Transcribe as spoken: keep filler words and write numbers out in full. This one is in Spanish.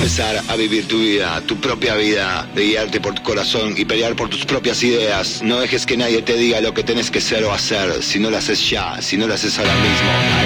empezar a vivir tu vida, tu propia vida, de guiarte por tu corazón y pelear por tus propias ideas. No dejes que nadie te diga lo que tenés que ser o hacer. Si no lo haces ya, si no lo haces ahora mismo,